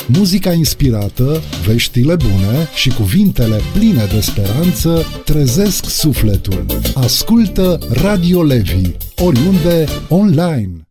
Muzica inspirată, veștile bune și cuvintele pline de speranță trezesc sufletul. Ascultă Radio Levi, oriunde, online.